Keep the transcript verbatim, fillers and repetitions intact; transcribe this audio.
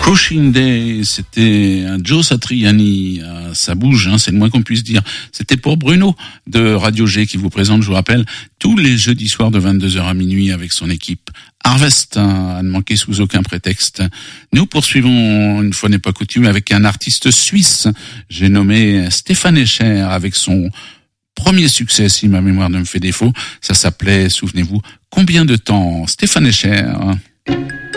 Pushing Day, c'était un Joe Satriani, euh, ça bouge, hein, c'est le moins qu'on puisse dire. C'était pour Bruno de Radio G qui vous présente, je vous rappelle, tous les jeudis soirs de vingt-deux heures à minuit avec son équipe Harvest, hein, à ne manquer sous aucun prétexte. Nous poursuivons, une fois n'est pas coutume, avec un artiste suisse, j'ai nommé Stéphane Escher, avec son premier succès, si ma mémoire ne me fait défaut. Ça s'appelait, souvenez-vous, Combien de temps? Stéphane Escher.